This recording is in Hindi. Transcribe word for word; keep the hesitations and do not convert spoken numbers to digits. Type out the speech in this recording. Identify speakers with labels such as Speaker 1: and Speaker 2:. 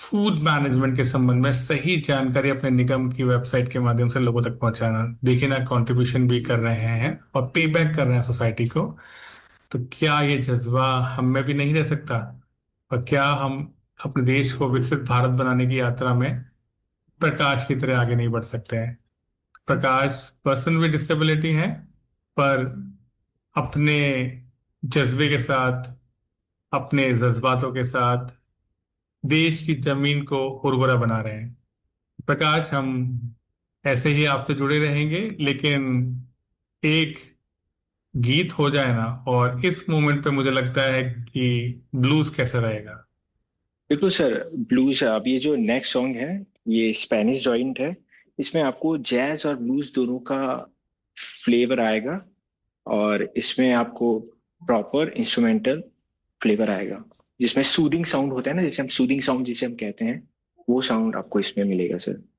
Speaker 1: फूड मैनेजमेंट के संबंध में सही जानकारी अपने निगम की वेबसाइट के माध्यम से लोगों तक पहुंचाना। देखिए ना, कंट्रीब्यूशन भी कर रहे हैं और पे बैक कर रहे हैं सोसाइटी को। तो क्या ये जज्बा हम में भी नहीं रह सकता? और क्या हम अपने देश को विकसित भारत बनाने की यात्रा में प्रकाश की तरह आगे नहीं बढ़ सकते हैं? प्रकाश पर्सन विद डिसेबिलिटी है, पर अपने जज्बे के साथ, अपने जज्बातों के साथ देश की जमीन को उर्वरा बना रहे हैं। प्रकाश, हम ऐसे ही आपसे जुड़े रहेंगे, लेकिन एक गीत हो जाए ना, और इस मोमेंट पे मुझे लगता है कि ब्लूज कैसा रहेगा।
Speaker 2: बिल्कुल सर। ब्लूज अब ये जो नेक्स्ट सॉन्ग है, ये स्पेनिश जॉइंट है। इसमें आपको जैज और ब्लूज दोनों का फ्लेवर आएगा, और इसमें आपको प्रॉपर इंस्ट्रूमेंटल फ्लेवर आएगा, जिसमें सूदिंग साउंड होता है ना, जैसे हम सूदिंग साउंड जिसे हम कहते हैं, वो साउंड आपको इसमें मिलेगा सर।